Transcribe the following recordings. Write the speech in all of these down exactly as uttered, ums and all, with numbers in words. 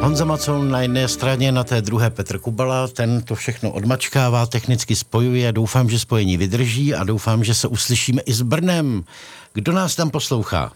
Honza Macoun na jedné straně, na té druhé Petr Kubala, ten to všechno odmačkává, technicky spojuje. Doufám, že spojení vydrží a doufám, že se uslyšíme i s Brnem. Kdo nás tam poslouchá?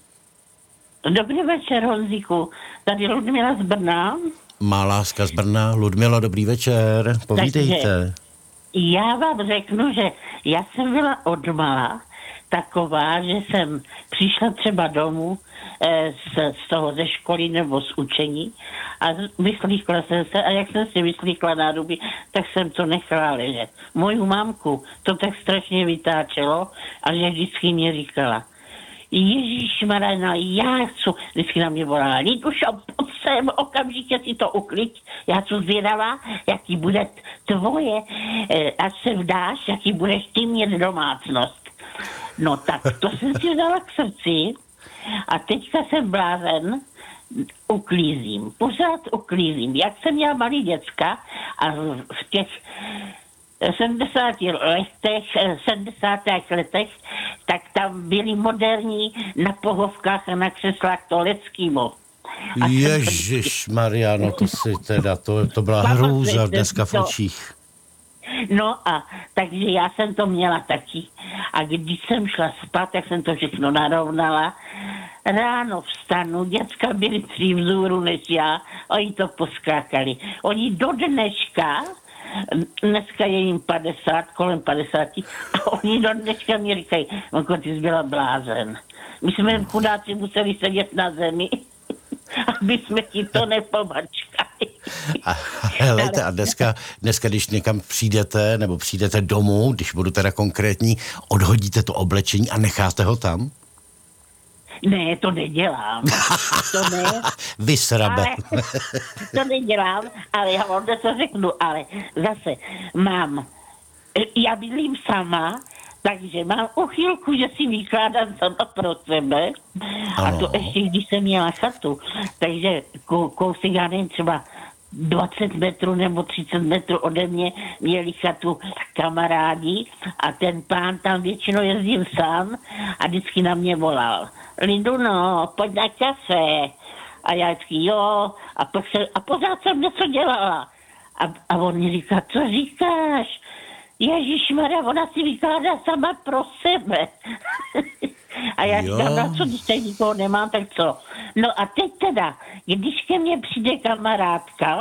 Dobrý večer, Honzíku. Tady Ludmila z Brna. Má láska z Brna. Ludmila, dobrý večer. Povídejte. Takže já vám řeknu, že já jsem byla odmala taková, že jsem přišla třeba domů eh, z, z toho ze školy nebo z učení a vyslíkla jsem se a jak jsem si vyslíkla nádoby, tak jsem to nechala ležet. Moju mámku to tak strašně vytáčelo a že vždycky mě říkala: Ježíšmarja, já chci, vždycky na mě volala: Lidušo, pojď sem, okamžitě si to uklid, já jsem zvědavá, jaký bude tvoje, eh, až se vdáš, jaký budeš ty mít domácnost. No tak to jsem si vzala k srdci a teďka jsem blázen, uklízím, pořád uklízím. Jak jsem měla malý děcka a v těch sedmdesátých letech, sedmdesátých letech, tak tam byli moderní na pohovkách a na křeslách to Leckýmo. Ježiš Mariano, to si teda, to, to byla hrůza dneska v očích. No a takže já jsem to měla taky. A když jsem šla spát, tak jsem to všechno narovnala. Ráno vstanu, děcka byly tři vzůru než já, oni to poskákali. Oni do dneška, dneska je jim padesát, kolem padesáti, a oni do dneška mi říkají: Monko, ty jsi byla blázen. My jsme chudáci museli sedět na zemi, aby jsme ti to nepomačkali. A, helejte, a dneska, dneska, když někam přijdete, nebo přijdete domů, když budu teda konkrétní, odhodíte to oblečení a necháte ho tam? Ne, to nedělám. To ne. Vysrabe. Ale, to nedělám, ale já vám to řeknu, ale zase mám, já bydlím sama, takže mám uchylku, že si vykládám sama pro sebe. A to ještě, když jsem měla chatu. Takže kousek, já nevím, třeba dvacet metrů nebo třicet metrů ode mě měli chatu kamarádi a ten pán tam většinou jezdil sám a vždycky na mě volal: Lidu, no, pojď na kafe. A já vždycky jo, a, pak se, a pořád jsem něco dělala. A, a on mi říká: co říkáš? Ježišmarja, ona si vykládá sama pro sebe. A já říkám: na co, když tady nikoho nemám, tak co? No a teď teda, když ke mně přijde kamarádka,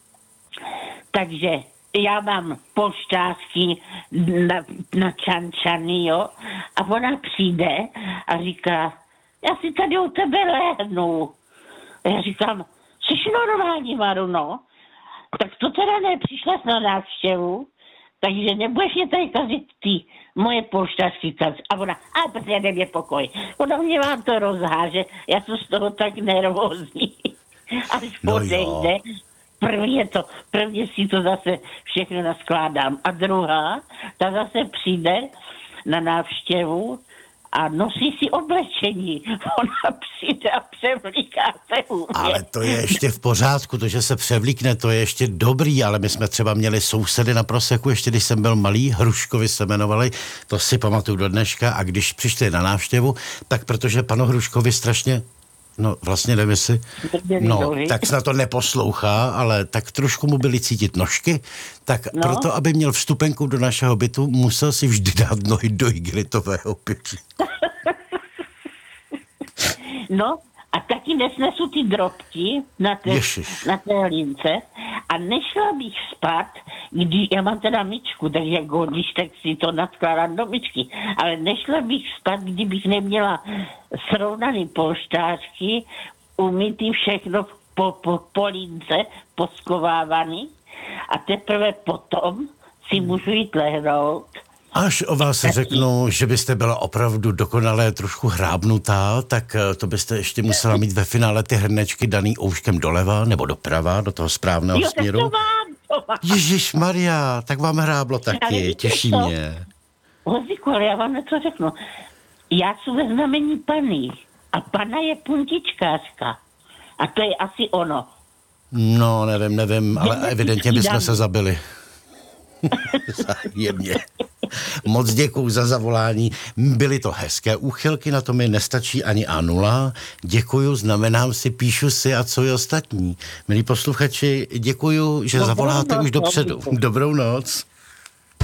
takže já mám polštářky na, na čančany, jo, a ona přijde a říká: já si tady u tebe lehnu. A já říkám: jsi normální, Maruno? Tak to teda ne, přišla jsi na návštěvu, takže nebudeš mě tady kazit ty moje polštářky kaz. A ona: a protože jde mě pokoj. Ona mě vám to rozháže, já jsem z toho tak nervózní. Až podejde, no prvně to, prvně si to zase všechno naskládám. A druhá, ta zase přijde na návštěvu a nosí si oblečení. Ona přijde a převlíká se u mě. Ale to je ještě v pořádku, to, že se převlíkne, to je ještě dobrý, ale my jsme třeba měli sousedy na Proseku, ještě když jsem byl malý, Hruškovi se jmenovali, to si pamatuju do dneška, a když přišli na návštěvu, tak protože panu Hruškovi strašně, no vlastně nevím, jestli, no, tak se na to neposlouchá, ale tak trošku mu byly cítit nožky, tak no, proto, aby měl vstupenku do našeho bytu, musel si vždy dát nohy do igelitového pytli. No, a taky nesnesu ty drobky na té, na té lince a nešla bych spát, když, já mám teda myčku, takže jako, když tak si to nadkládám do myčky, ale nešla bych spát, kdybych neměla srovnaný polštářky, umytý všechno po, po, po lince, poskovávaný, a teprve potom si můžu jít lehnout. Až o vás řeknu, že byste byla opravdu dokonale trošku hrábnutá, tak to byste ještě musela mít ve finále ty hrnečky daný ouškem doleva nebo doprava, do toho správného jo, směru. To mám, to mám. Ježíš Maria, tak vám hráblo taky, těší to? mě. Hozíku, ale já vám něco řeknu. Já jsem ve znamení Pany a Pana je puntičkářka. A to je asi ono. No, nevím, nevím, ale evidentně bychom se zabili. Jemně. Moc děkuju za zavolání. Byly to hezké úchylky, na to mi nestačí ani A nula. Děkuju, znamenám si, píšu si a co je ostatní. Milí posluchači, děkuju, že Dobrou zavoláte noc, už dopředu. Dobrou noc.